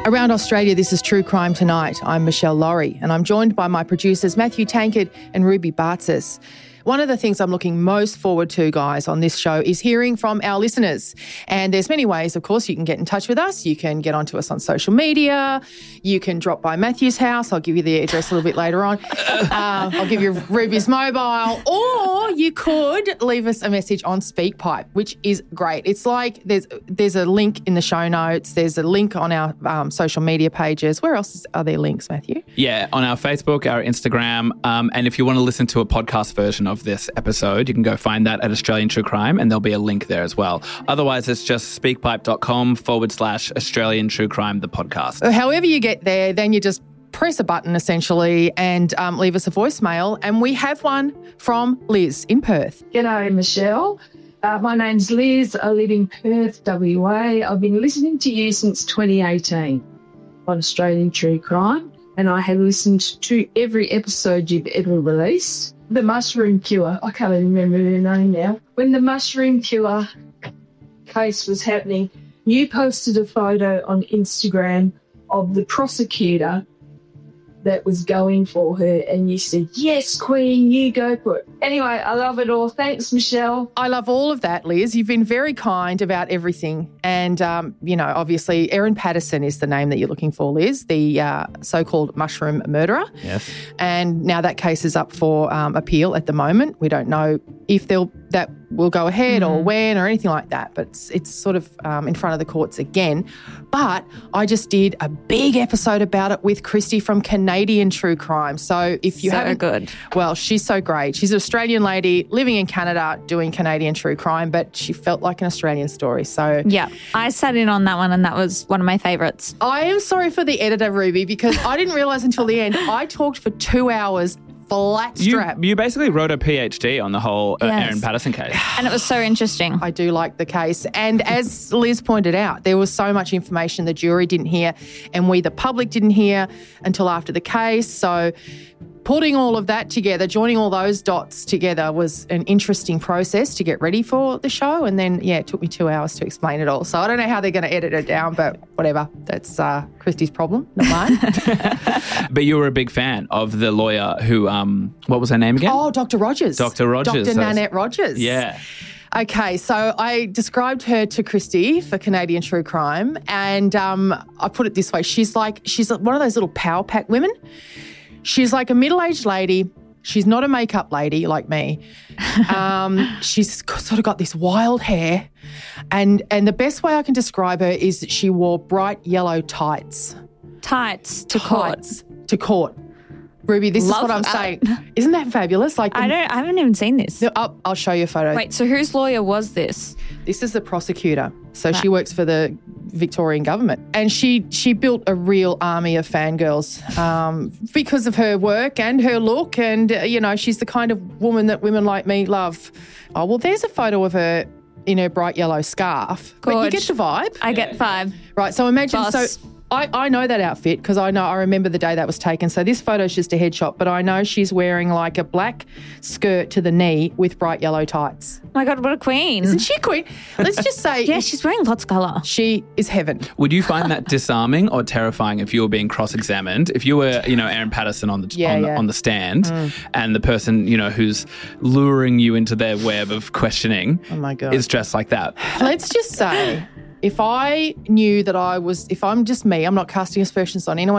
Around Australia, this is True Crime Tonight. I'm Michelle Laurie, and I'm joined by my producers Matthew Tankard and Ruby Bartzis. One of the things I'm looking most forward to, guys, on this show is hearing from our listeners. And there's many ways, of course, you can get in touch with us. You can get onto us on social media. You can drop by Matthew's house. I'll give you the address a little bit later on. I'll give you Ruby's mobile. Or you could leave us a message on SpeakPipe, which is great. It's like there's a link in the show notes. There's a link on our social media pages. Where else are there links, Matthew? Yeah, on our Facebook, our Instagram. And if you want to listen to a podcast version of this episode, you can go find that at Australian True Crime, and there'll be a link there as well. Otherwise, it's just speakpipe.com/Australian True Crime, the podcast. However you get there, then you just press a button essentially and leave us a voicemail. And we have one from Liz in Perth. G'day, Michelle. My name's Liz. I live in Perth, WA. I've been listening to you since 2018 on Australian True Crime, and I have listened to every episode you've ever released. The mushroom cure, I can't even remember her name now. When the mushroom cure case was happening, you posted a photo on Instagram of the prosecutor that was going for her, and you said, yes, Queen, you go for it. Anyway, I love it all. Thanks, Michelle. I love all of that, Liz. You've been very kind about everything. And, obviously, Erin Patterson is the name that you're looking for, Liz, the so-called mushroom murderer. Yes. And now that case is up for appeal at the moment. We don't know if that will go ahead or when or anything like that, but it's sort of in front of the courts again. But I just did a big episode about it with Christy from Canadian True Crime. So if you haven't... good. Well, she's so great. She's an Australian lady living in Canada doing Canadian True Crime, but she felt like an Australian story. So yeah, I sat in on that one and that was one of my favourites. I am sorry for the editor, Ruby, because I didn't realise until the end. I talked for 2 hours flat strap. You basically wrote a PhD on the whole Yes. Erin Patterson case. And it was so interesting. I do like the case. And as Liz pointed out, there was so much information the jury didn't hear and we, the public, didn't hear until after the case. So putting all of that together, joining all those dots together was an interesting process to get ready for the show. And then, it took me 2 hours to explain it all. So I don't know how they're going to edit it down, but whatever. That's Christy's problem, not mine. But you were a big fan of the lawyer who, what was her name again? Oh, Dr. Rogers. Dr. Rogers. Dr. Nanette Rogers. Yeah. Okay, so I described her to Christy for Canadian True Crime, and I put it this way. She's one of those little power pack women. She's like a middle-aged lady. She's not a makeup lady like me. She's sort of got this wild hair, and the best way I can describe her is that she wore bright yellow tights. Tights to court. To court. Ruby, this Love is what I'm that. saying. Isn't that fabulous? I haven't even seen this. I'll show you a photo. Wait, so whose lawyer was this? This is the prosecutor. So she works for the Victorian government. And she built a real army of fangirls because of her work and her look. And, she's the kind of woman that women like me love. Oh, well, there's a photo of her in her bright yellow scarf. But you get the vibe. I get the vibe. Right, so imagine... Boss. So I know that outfit because I remember the day that was taken. So this photo's just a headshot, but I know she's wearing like a black skirt to the knee with bright yellow tights. Oh my God, what a queen. Isn't she a queen? Let's just say... Yeah, she's wearing lots of colour. She is heaven. Would you find that disarming or terrifying if you were being cross-examined? If you were, Erin Patterson on the stand and the person, who's luring you into their web of questioning is dressed like that? Let's just say... If I knew that if I'm just me, I'm not casting aspersions on anyone